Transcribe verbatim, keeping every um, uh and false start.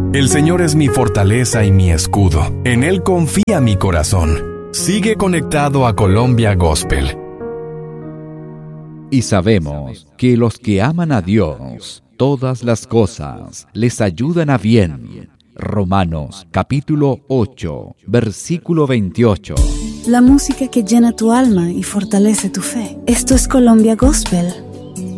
El Señor es mi fortaleza y mi escudo. En Él confía mi corazón. Sigue conectado a Colombia Gospel. Y sabemos que los que aman a Dios, todas las cosas les ayudan a bien. Romanos capítulo ocho, versículo veintiocho. La música que llena tu alma y fortalece tu fe. Esto es Colombia Gospel.